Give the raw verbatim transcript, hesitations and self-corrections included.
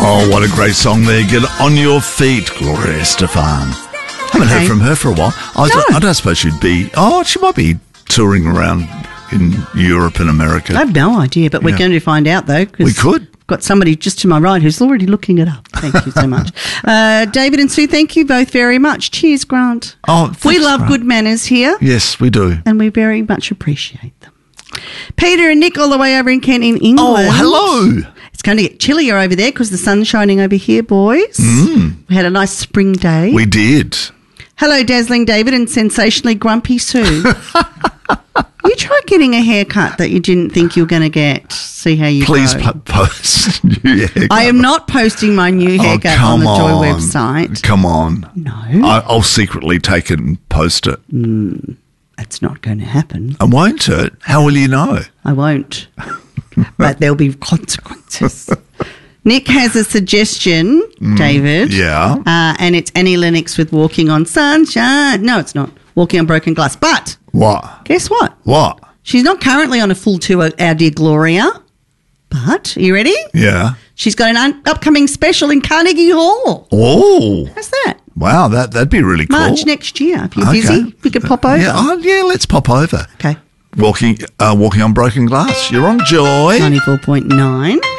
Oh, what a great song there. Get on your feet, Gloria Estefan. Haven't Okay. heard from her for a while. I, don't, No. I don't suppose she'd be... Oh, she might be touring around in Europe and America. I have no idea, but we're Yeah. going to find out, though. 'cause We could. I've got somebody just to my right who's already looking it up. Thank you so much. Uh, David and Sue, thank you both very much. Cheers, Grant. Oh, we thanks, love Grant. good manners here, Yes, we do. and we very much appreciate them. Peter and Nick all the way over in Kent in England. Oh, hello. It's going to get chillier over there because the sun's shining over here, boys. We had a nice spring day. We did. Hello, Dazzling David and Sensationally Grumpy Sue. You try getting a haircut that you didn't think you were going to get. See how you Please go. po- post new haircut. I am not posting my new Oh, haircut come on the Joy on. website. Come on. No, I, I'll secretly take it and post it. that's not going to happen. I won't it? How will you know? I won't. But there'll be consequences. Nick has a suggestion, David. Yeah. Uh, and it's Annie Lennox with Walking on Sunshine. No, it's not. Walking on Broken Glass. But What? guess what? What? She's not currently on a full tour, our dear Gloria. But, are you ready? Yeah. She's got an un- upcoming special in Carnegie Hall. Oh, How's that? wow. That, that'd be really cool. March next year. If you're Okay. busy, we could pop over. Yeah, oh, yeah, let's pop over. Okay. Walking, uh, walking on broken glass. You're on Joy. ninety-four point nine.